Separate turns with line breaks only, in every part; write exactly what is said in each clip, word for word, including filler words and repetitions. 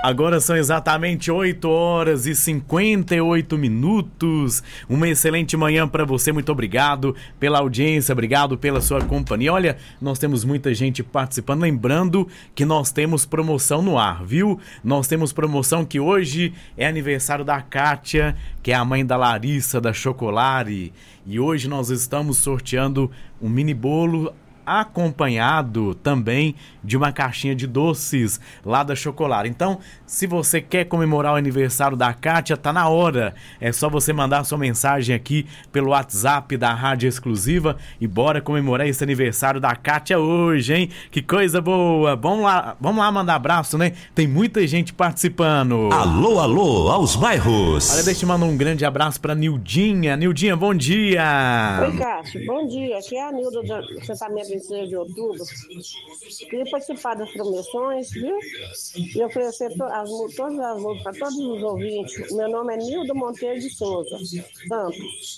Agora são exatamente oito horas e cinquenta e oito minutos. Uma excelente manhã para você. Muito obrigado pela audiência, obrigado pela sua companhia. Olha, nós temos muita gente participando. Lembrando que nós temos promoção no ar, viu? Nós temos promoção que hoje é aniversário da Kátia, que é a mãe da Larissa, da Chocolare. E hoje nós estamos sorteando um mini bolo acompanhado também de uma caixinha de doces lá da Chocolare. Então, se você quer comemorar o aniversário da Kátia, tá na hora. É só você mandar sua mensagem aqui pelo WhatsApp da Rádio Exclusiva e bora comemorar esse aniversário da Kátia hoje, hein? Que coisa boa! Vamos lá, vamos lá mandar abraço, né? Tem muita gente participando.
Alô, alô, aos bairros.
Olha, deixa eu mandar um grande abraço pra Nildinha. Nildinha, bom dia!
Oi, Cássio, bom dia. Aqui é a Nilda do assentamento vinte e seis de outubro. Queria participar das promoções, viu? E oferecer to- as, mu- todas as músicas para todos os ouvintes. Meu nome é Nilda Monteiro de Souza Santos.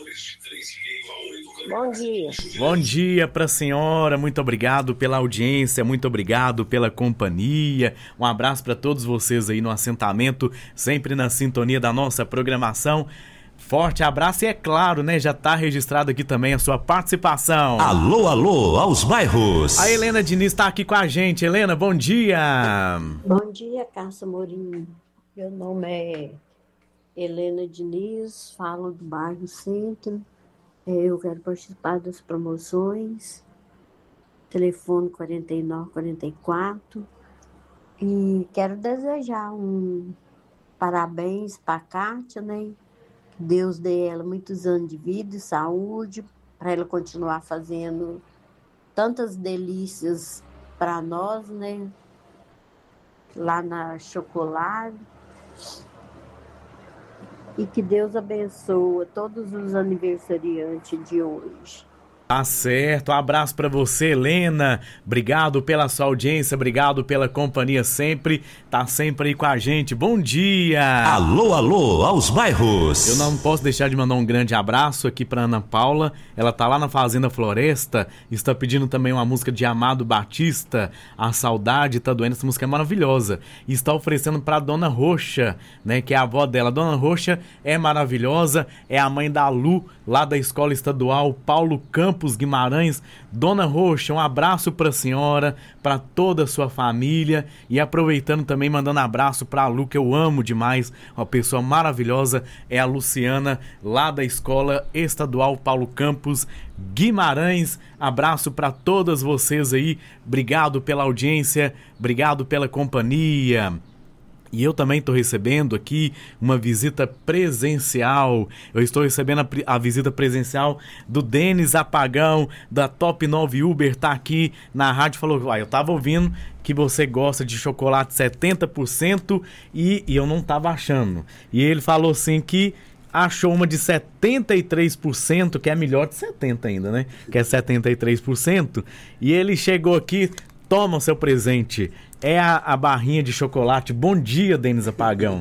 Bom dia.
Bom dia pra senhora, muito obrigado pela audiência, muito obrigado pela companhia. Um abraço pra todos vocês aí no assentamento, sempre na sintonia da nossa programação. Forte abraço e é claro, né, já tá registrado aqui também a sua participação.
Alô, alô, aos bairros.
A Helena Diniz tá aqui com a gente. Helena, bom dia.
Bom dia, Cássio Amorim. Meu nome é Helena Diniz, falo do bairro Centro. Eu quero participar das promoções. Telefone quarenta e nove quarenta e quatro. E quero desejar um parabéns para a Kátia, né? Que Deus dê ela muitos anos de vida e saúde, para ela continuar fazendo tantas delícias para nós, né? Lá na Chocolare. E que Deus abençoe todos os aniversariantes de hoje.
Tá certo, um abraço pra você, Helena. Obrigado pela sua audiência, obrigado pela companhia sempre. Tá sempre aí com a gente. Bom dia.
Alô, alô, aos bairros.
Eu não posso deixar de mandar um grande abraço aqui pra Ana Paula. Ela tá lá na Fazenda Floresta, está pedindo também uma música de Amado Batista, A Saudade Tá Doendo. Essa música é maravilhosa. E está oferecendo pra Dona Roxa, né, que é a avó dela. Dona Roxa é maravilhosa, é a mãe da Lu, lá da Escola Estadual Paulo Campos Guimarães. Dona Roxa, um abraço pra senhora, pra toda a sua família. E aproveitando também, mandando abraço pra Lu, que eu amo demais, uma pessoa maravilhosa, é a Luciana, lá da Escola Estadual Paulo Campos Guimarães. Abraço pra todas vocês aí, obrigado pela audiência, obrigado pela companhia. E eu também estou recebendo aqui uma visita presencial. Eu estou recebendo a, a visita presencial do Denis Apagão, da Top nove Uber. Tá aqui na rádio, falou, ah, eu tava ouvindo que você gosta de chocolate setenta por cento e, e eu não tava achando. E ele falou assim que achou uma de setenta e três por cento, que é melhor de setenta ainda, né? Que é setenta e três por cento. E ele chegou aqui, toma o seu presente. É a, a barrinha de chocolate. Bom dia, Denis Apagão.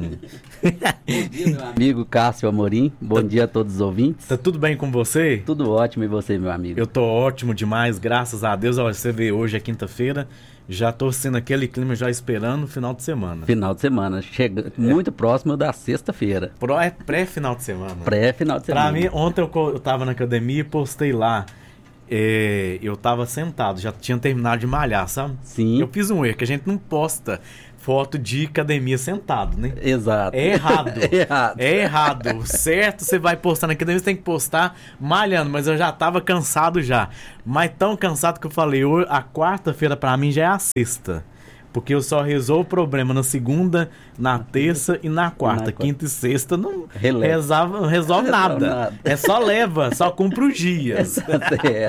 Bom dia, meu amigo Cássio Amorim. Bom tá, dia a todos os ouvintes.
Tá tudo bem com você?
Tudo ótimo, e você, meu amigo?
Eu tô ótimo demais, graças a Deus. Olha, você vê, hoje é quinta-feira, já tô sendo aquele clima, já esperando o final de semana.
Final de semana, chega é. muito próximo da sexta-feira.
Pro, é pré-final de semana.
Pré-final de semana.
Pra mim, ontem eu, eu tava na academia e postei lá. É, eu tava sentado, já tinha terminado de malhar, sabe?
Sim.
Eu fiz um erro, que a gente não posta foto de academia sentado, né?
Exato.
É errado.
é errado.
É errado. Certo, você vai postar na academia, você tem que postar malhando, mas eu já tava cansado já. Mas tão cansado que eu falei, a quarta-feira pra mim já é a sexta. Porque eu só resolvo o problema na segunda, na terça e na quarta. Na Quinta e sexta não resolve, não resolve nada. nada. É só leva, só cumpre os dias.
É.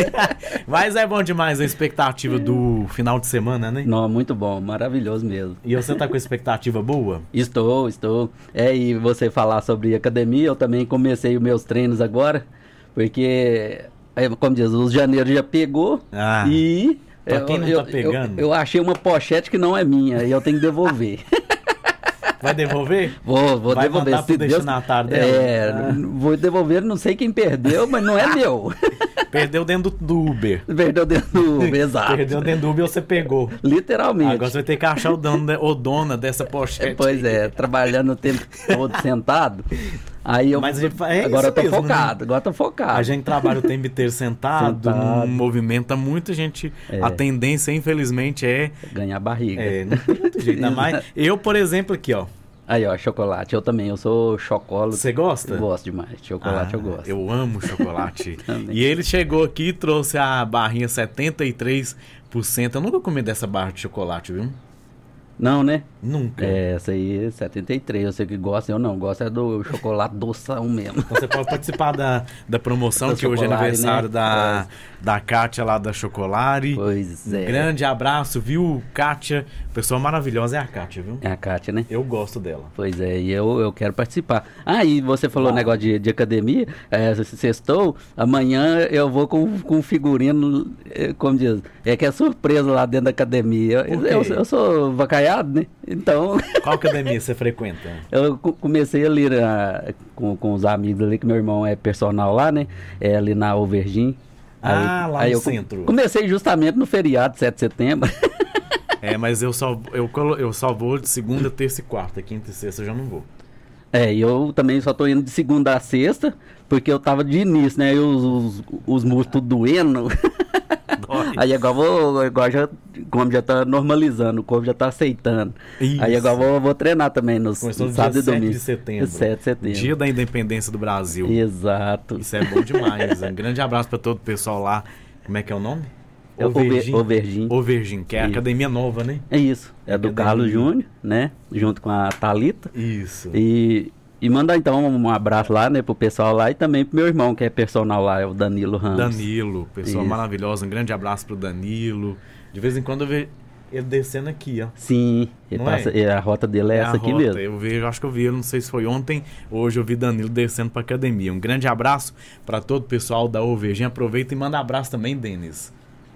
Mas é bom demais a expectativa do final de semana, né?
Não, muito bom, maravilhoso mesmo.
E você tá com expectativa boa?
Estou, estou. É, e você falar sobre academia, eu também comecei os meus treinos agora, porque, como diz, o janeiro já pegou ah. e...
Pra quem não
eu,
tá pegando.
Eu, eu achei uma pochete que não é minha e eu tenho que devolver.
Vai devolver?
Vou, vou
Vai
devolver.
mandar pro
Se Deus...
destinatário dela?
É,
Ah.
vou devolver, não sei quem perdeu, mas não é meu.
Perdeu dentro do, do Uber.
Perdeu dentro do Uber, exato.
Perdeu dentro do Uber e você pegou.
Literalmente.
Agora você vai ter que achar o dono, de- o dona dessa pochete.
Pois é, trabalhando o tempo todo sentado. Aí eu.
Mas é isso
agora eu tô
mesmo,
focado, agora eu tô focado.
A gente trabalha o tempo inteiro sentado,
Sentado.
não movimenta muito, a gente.
É.
A tendência, infelizmente, é.
Ganhar barriga.
É, não tem outro jeito. Ainda mais. Eu, por exemplo, aqui, ó.
Aí, ó, chocolate. Eu também, eu sou chocolate.
Você gosta?
Eu gosto demais. Chocolate
Ah,
eu gosto.
Eu amo chocolate.
Também.
E ele chegou aqui e trouxe a barrinha setenta e três por cento. Eu nunca comi dessa barra de chocolate, viu?
Não, né?
Nunca.
É, essa aí é setenta e três. Eu sei que gosta, eu não. Gosto é do chocolate doção mesmo.
Então você pode participar da, da promoção,
Da
que hoje é
Chocolari,
aniversário
né?
da, da Kátia lá da Chocolari.
Pois
Um
é.
grande abraço, viu, Kátia? Pessoa maravilhosa é a Kátia, viu?
É a Kátia, né?
Eu gosto dela.
Pois é, e eu, eu quero participar. Ah, e você falou
Ah.
negócio de, de academia, é, sextou, amanhã eu vou com, com um figurino, é, como diz, é que é surpresa lá dentro da academia. Eu,
Por quê?
eu, eu sou vacaiado, né? Então,
Qual academia você frequenta?
eu co- comecei ali na- com, com os amigos ali, que meu irmão é personal lá, né? É ali na Alvergim.
Ah, lá no
eu co-
centro.
Comecei justamente no feriado, sete de setembro.
É, mas eu só, eu, colo- eu só vou de segunda, terça e quarta. Quinta e sexta eu já não vou.
É, e eu também só tô indo de segunda a sexta, porque eu tava de início, né? E os, os, os músculos tudo doendo.
Dói.
Aí agora vou, agora já, como já tá normalizando, o corpo já tá aceitando.
Isso.
Aí agora vou, vou treinar também no
Começou no
sábado
dia
e
sete
domingo.
de setembro.
sete de setembro.
Dia da Independência do Brasil.
Exato.
Isso é bom demais. Um grande abraço para todo o pessoal lá. Como é que é o nome?
É o Over- Overgim.
Overgim, que é a
Isso.
academia nova, né?
É isso. É do
Academia.
Carlos Júnior, né? Junto com a Thalita.
Isso.
E, e mandar então um abraço lá, né, pro pessoal lá e também pro meu irmão, que é personal lá, é o Danilo Ramos.
Danilo, pessoa
Isso.
maravilhosa. Um grande abraço pro Danilo. De vez em quando eu vejo ele descendo aqui, ó.
Sim, ele
Não é?
passa, é, a rota dele é,
É
essa
a
aqui
rota.
mesmo.
Eu vejo, acho que eu vi, eu não sei se foi ontem, hoje eu vi Danilo descendo pra academia. Um grande abraço para todo o pessoal da Overgim. Aproveita e manda abraço também, Denis.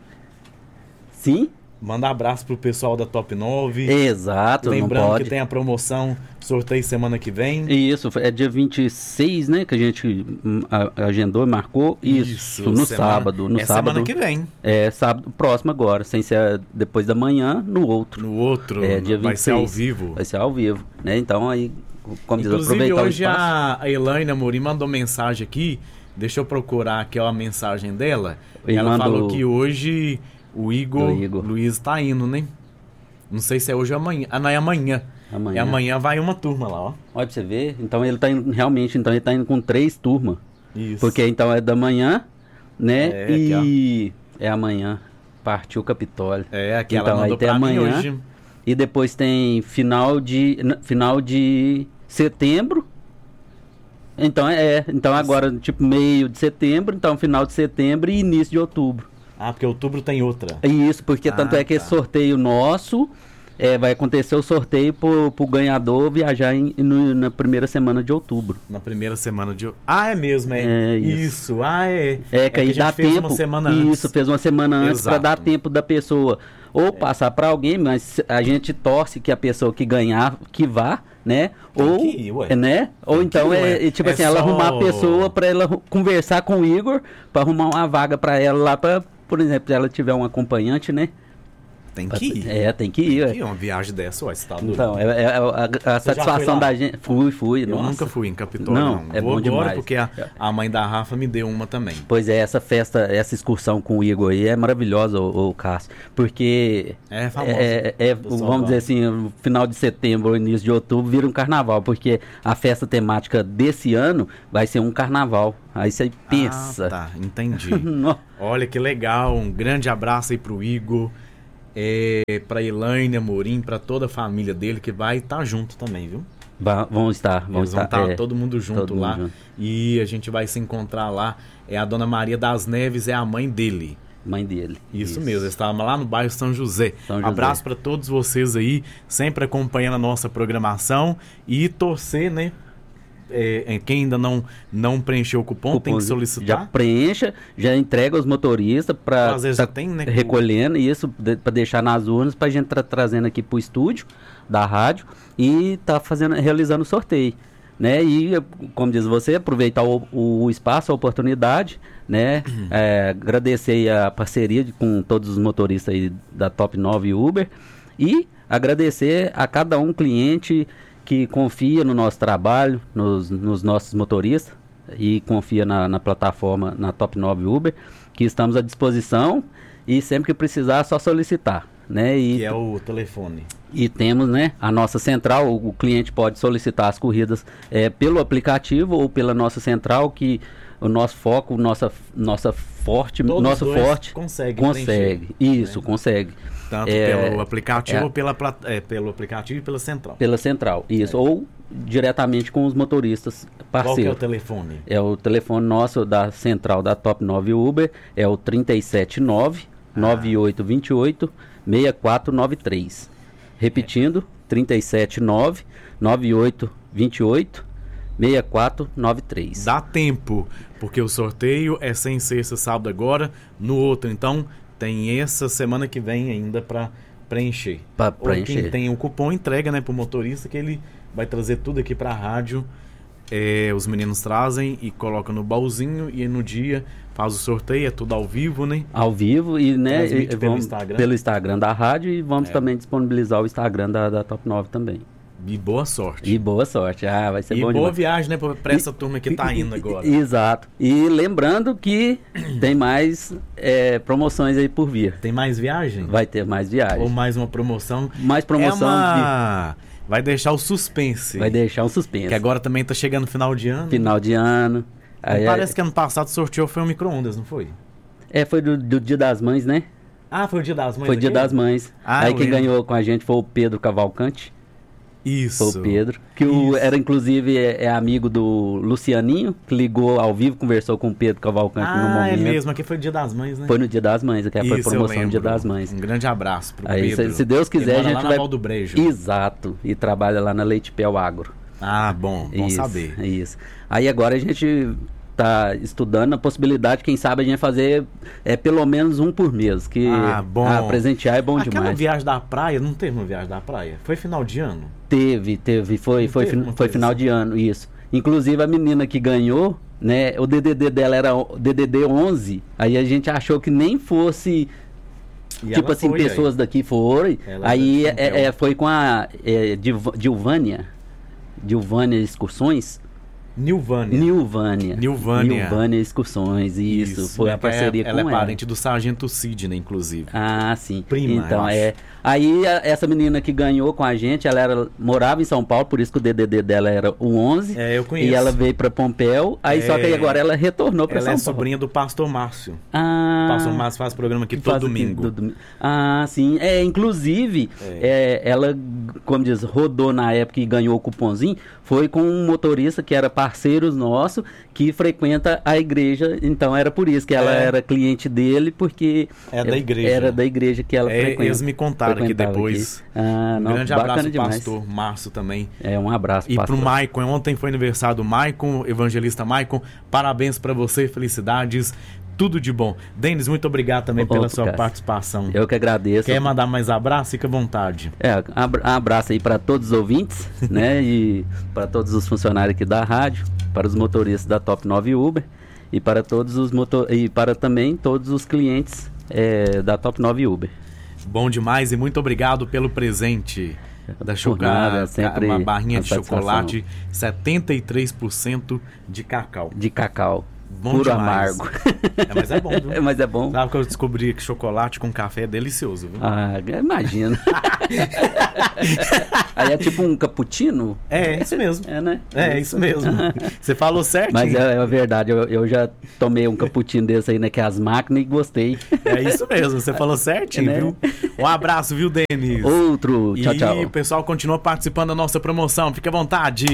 Sim,
Manda abraço pro pessoal da Top nove.
exato, não
Lembrando
pode.
que tem a promoção, sorteio semana que vem.
Isso, é dia vinte e seis, né, que a gente hum, a- agendou e marcou. Isso, no
semana-
sábado. No
é
sábado.
semana que vem.
É, sábado próximo agora, sem ser depois da manhã, no outro.
No outro,
É, dia
vai
vinte e
ser
seis.
ao vivo.
Vai ser ao vivo, né? Então aí, como diz,
Inclusive
aproveitar
hoje
o espaço.
a, a Elaine Amorim mandou mensagem aqui. Deixa eu procurar aqui ó, a mensagem dela.
Ele
Ela
mandou-
falou que hoje o Igor,
Do Igor.
Luiz tá indo, né? Não sei se é hoje ou amanhã. Ah, não, é amanhã.
Amanhã.
É amanhã vai uma turma lá, ó.
Olha pra você ver, então ele tá indo, realmente, então ele tá indo com três turmas.
Isso.
Porque então é da manhã, né?
É,
e é amanhã. Partiu o Capitólio.
É, aqui ela
Então, aí
mandou
tem
pra mim
amanhã.
hoje.
E depois tem final de n- final de setembro. Então é, então agora tipo meio de setembro, então final de setembro e início de outubro.
Ah, porque outubro tem outra.
É isso, porque
Ah,
tanto é que
tá.
esse sorteio nosso é, vai acontecer o sorteio pro, pro ganhador viajar em- no- na primeira semana de outubro.
Na primeira semana de... Ah, é mesmo, é.
É,
isso.
isso.
Ah, é.
É que
a
aí
gente
dá
fez
tempo.
uma semana
Isso,
antes.
fez uma semana antes para
Exato.
dar tempo da pessoa ou passar para alguém, mas a gente torce que a pessoa que ganhar que vá, né?
Tem
ou,
que ir, ué.
né? Ou
Tem
então
que ir,
é,
ué.
é tipo
É
assim, ela
só-
arrumar a pessoa para ela ru- conversar com o Igor para arrumar uma vaga para ela lá para, por exemplo, se ela tiver um acompanhante, né?
Tem que ir.
É, tem que ir, ué.
Tem uma viagem dessa, ó, você tá doido.
Então, é, é- é a, a
foi
satisfação
lá?
da gente. Fui, fui.
Eu
nossa.
nunca fui em Capitólio,
Não,
não.
é
Vou
bom
agora
demais.
porque a, a mãe da Rafa me deu uma também.
Pois é, essa festa, essa excursão com o Igor aí é maravilhosa, o, Cássio. Porque
É famosa.
é, é,
Pessoal
vamos
lá.
dizer assim, no final de setembro, início de outubro, vira um carnaval. Porque a festa temática desse ano vai ser um carnaval. Aí você pensa.
Ah, tá, entendi.
Nó,
Olha que legal, um grande abraço aí pro Igor, é, pra Elaine Amorim, pra toda a família dele que vai estar junto também, viu?
va- vão estar, vão
Eles vão
estar.
estar
é,
todo mundo junto
todo mundo
lá
junto.
e a gente vai se encontrar lá. É a Dona Maria das Neves, é a mãe dele.
Mãe dele.
Isso, mesmo, eles estavam lá no bairro São José.
São José.
Abraço para todos vocês aí, sempre acompanhando a nossa programação e torcer, né? é, quem ainda não, não preencheu o cupom, cupom tem que solicitar?
Já preencha, já entrega aos motoristas para
tá tem, né,
recolhendo isso, de, para deixar nas urnas, para a gente tra trazendo aqui para o estúdio da rádio e tá fazendo, realizando o sorteio. Né? E, como diz você, aproveitar o, o espaço, a oportunidade, né? Uhum. É, agradecer a parceria de, com todos os motoristas aí da Top nove Uber e agradecer a cada um cliente que confia no nosso trabalho, nos, nos nossos motoristas e confia na, na plataforma, na Top nove Uber, que estamos à disposição e sempre que precisar é só solicitar. Né? E,
que é o telefone.
E temos, né, a nossa central, o, o cliente pode solicitar as corridas é, pelo aplicativo ou pela nossa central, que o nosso foco, nossa, nossa forte,
Todos
nosso
dois
forte
consegue,
consegue,
preencher,
isso,
né?
consegue.
Tanto
é,
pelo aplicativo
é,
ou pela, é, pelo aplicativo e pela central.
Pela central, isso, é. Ou diretamente com os motoristas parceiros.
Qual que é o telefone?
É o telefone nosso da central da Top nove Uber, é o trinta e sete nove, nove oito dois oito, seis quatro nove três. Repetindo, trinta e sete nove, nove oito dois oito, seis quatro nove três.
Dá tempo, porque o sorteio é sem sexta, sábado agora, no outro. Então, tem essa semana que vem ainda para preencher.
Para preencher.
Ou quem tem o cupom entrega, né, pro motorista, que ele vai trazer tudo aqui para a rádio. É, os meninos trazem e colocam no baúzinho e no dia faz o sorteio, é tudo ao vivo, né?
Ao vivo e, né, e,
pelo
vamos,
Instagram.
pelo Instagram da rádio e vamos
é.
também disponibilizar o Instagram da, da Top nove também.
E boa sorte.
E boa sorte, ah, vai ser
e
bom
E boa
demais.
viagem, né, para essa turma que tá indo agora.
Exato. E lembrando que tem mais é, promoções aí por vir.
Tem mais viagem?
Vai ter mais viagem.
Ou mais uma promoção?
Mais promoção.
É uma... de... Vai deixar o suspense.
Vai deixar um suspense.
Que agora também tá chegando final de ano.
Final de ano.
Aí parece é... que ano passado sorteou foi um micro-ondas, não foi?
É, foi do, do Dia das Mães, né?
Ah, foi o Dia das Mães?
Foi o Dia das Mães. Ah, aí quem
lembro.
ganhou com a gente foi o Pedro Cavalcante.
Isso.
Foi o Pedro. Que o, era, inclusive, é, é amigo do Lucianinho, que ligou ao vivo, conversou com o Pedro Cavalcante
ah,
no momento.
Ah, é mesmo. Aqui foi o Dia das Mães, né?
Foi no Dia das Mães, que foi a promoção do Dia das Mães.
Um grande abraço pro
aí,
Pedro.
Se, se Deus quiser, a gente
lá
vai...
na Val do Brejo.
Exato. E trabalha lá na Leite Pel Agro.
Ah, bom. Bom
isso,
saber.
Isso. Aí agora a gente... tá estudando a possibilidade, quem sabe a gente fazer é, pelo menos um por mês, que
ah, bom.
Ah, presentear é bom
Aquela
demais.
Aquela viagem da praia, não teve uma viagem da praia? Foi final de ano?
Teve, teve, foi, foi,
teve
fin, foi final
assim.
de ano, isso. Inclusive a menina que ganhou, né, o D D D dela era o D D D onze, aí a gente achou que nem fosse...
E
tipo assim,
foi,
pessoas
aí.
daqui foram,
ela
aí é, é, foi com a é, Dilvânia, Dilvânia Excursões,
Nilvânia.
Nilvânia.
Nilvânia.
Nilvânia Excursões, isso. isso. Foi a parceria
é, ela
com
ela.
ela.
é parente do Sargento Sidney, inclusive.
Ah, sim.
Prima,
então, é. Aí, a, essa menina que ganhou com a gente, ela era, morava em São Paulo, por isso que o D D D dela era o onze.
É, eu conheço.
E ela veio pra Pompéu, aí é, só que aí agora ela retornou pra São
Paulo.
Paulo.
Ela é sobrinha do Pastor Márcio.
Ah.
O Pastor Márcio faz programa aqui todo domingo.
Do, do, ah, sim. É, inclusive, é. É, ela, como diz, rodou na época e ganhou o cupomzinho, foi com um motorista que era parceiro nosso, que frequenta a igreja, então era por isso que ela é. era cliente dele, porque
é da igreja.
era da igreja que ela
é,
frequenta.
Eles me contaram aqui depois.
Aqui. Ah, não,
um grande abraço pro
demais.
pastor Márcio também.
É, um abraço,
E
pastor.
pro Maicon, ontem foi aniversário do Maicon, evangelista Maicon, parabéns pra você, felicidades, tudo de bom. Denis, muito obrigado também
Opa,
pela sua
cara.
participação.
Eu que agradeço.
Quer mandar mais abraço? Fica à vontade.
É, um abraço aí para todos os ouvintes, né, e para todos os funcionários aqui da rádio, para os motoristas da Top nove Uber e para todos os motor... e para também todos os clientes é, da Top nove Uber.
Bom demais e muito obrigado pelo presente da
chocolate, sempre
uma barrinha de chocolate, setenta e três por cento de cacau.
De cacau.
Bom
puro
demais.
amargo.
É, mas é bom, viu?
É, mas é bom.
Sabe que eu descobri que chocolate com café é delicioso, viu?
Ah, imagina. Aí é tipo um cappuccino?
É, isso mesmo.
É, né?
É, isso mesmo. Você falou certinho.
Mas é, é verdade, eu, eu já tomei um cappuccino desse aí, né, que é as máquinas, e gostei.
É isso mesmo, você falou certinho,
é, né?
viu? Um abraço, viu, Denis?
Outro, tchau,
e
tchau.
E o pessoal continua participando da nossa promoção, fique à vontade.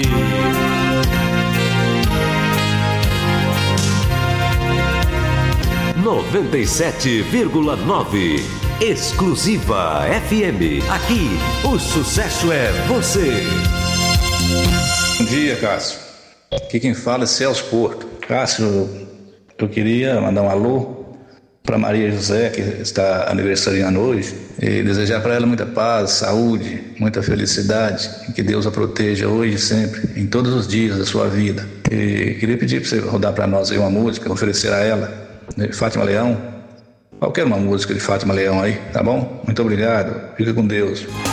noventa e sete vírgula nove Exclusiva F M. Aqui, o sucesso é você.
Bom dia, Cássio. Aqui quem fala é Celso Porto. Cássio, eu queria mandar um alô para Maria José, que está aniversariando hoje, e desejar para ela muita paz, saúde, muita felicidade, e que Deus a proteja hoje e sempre, em todos os dias da sua vida. E queria pedir para você rodar para nós aí uma música, oferecer a ela, de Fátima Leão, qualquer uma música de Fátima Leão aí, tá bom? Muito obrigado, fica com Deus.